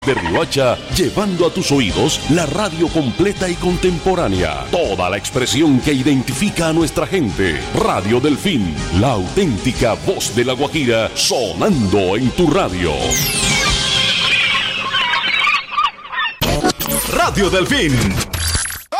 de Riohacha, llevando a tus oídos la radio completa y contemporánea. Toda la expresión que identifica a nuestra gente. Radio Delfín, la auténtica voz de La Guajira, sonando en tu radio. Radio Delfín,